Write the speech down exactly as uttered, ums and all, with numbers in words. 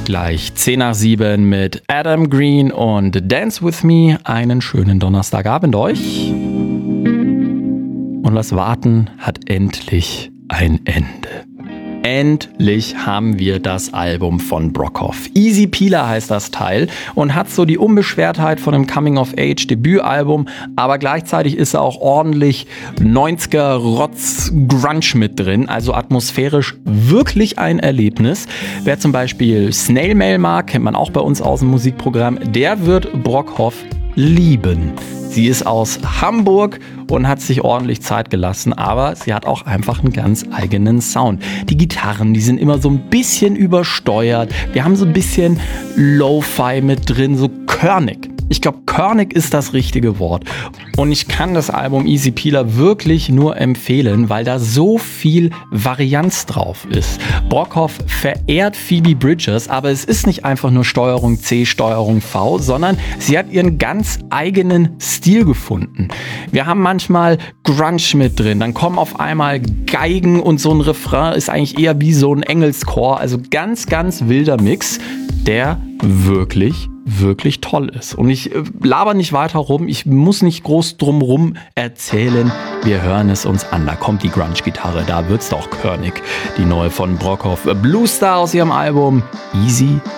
Gleich zehn nach sieben mit Adam Green und Dance With Me. Einen schönen Donnerstagabend euch. Und das Warten hat endlich ein Ende. Endlich haben wir das Album von Brockhoff. Easy Peeler heißt das Teil und hat so die Unbeschwertheit von einem Coming-of-Age-Debütalbum, aber gleichzeitig ist er auch ordentlich neunziger-Rotz-Grunge mit drin, also atmosphärisch wirklich ein Erlebnis. Wer zum Beispiel Snail Mail mag, kennt man auch bei uns aus dem Musikprogramm, der wird Brockhoff lieben. Sie ist aus Hamburg und hat sich ordentlich Zeit gelassen, aber sie hat auch einfach einen ganz eigenen Sound. Die Gitarren, die sind immer so ein bisschen übersteuert. Wir haben so ein bisschen Lo-Fi mit drin, so körnig. Ich glaube, körnig ist das richtige Wort. Und ich kann das Album Easy Peeler wirklich nur empfehlen, weil da so viel Varianz drauf ist. Brockhoff verehrt Phoebe Bridgers, aber es ist nicht einfach nur Steuerung C, Steuerung V, sondern sie hat ihren ganz eigenen Stil gefunden. Wir haben manchmal Grunge mit drin, dann kommen auf einmal Geigen und so ein Refrain ist eigentlich eher wie so ein Engelschor. Also ganz, ganz wilder Mix, der wirklich wirklich toll ist. Und ich äh, laber nicht weiter rum, ich muss nicht groß drumrum erzählen, wir hören es uns an. Da kommt die Grunge-Gitarre, da wird's doch körnig. Die neue von Brockhoff, Blue Star aus ihrem Album Easy